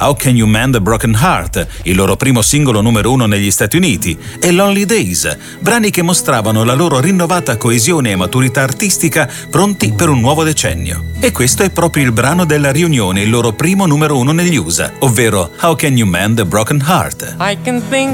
How Can You Mend a Broken Heart, il loro primo singolo numero 1 negli Stati Uniti, e Lonely Days, brani che mostravano la loro rinnovata coesione e maturità artistica, pronti per un nuovo decennio. E questo è proprio il brano della riunione, il loro primo numero 1 negli USA, ovvero How Can You Mend a Broken Heart. I can think